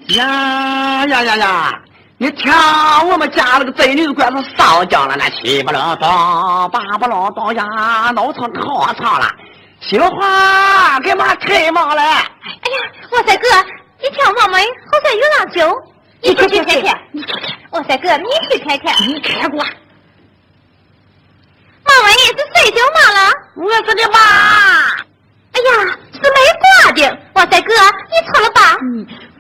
呀呀呀呀！你瞧，我们家那个贼女怪子烧焦了，那七不落刀，八不落刀呀，脑场可吵了。媳妇花给妈吹毛了。哎呀， 我三哥，你瞧毛妹好像有两酒，你去看看。我三哥，你去看看。 你看过？ 毛妹是谁酒毛了？ 我是你妈。 哎呀，是没挂的。我三哥，你错了吧？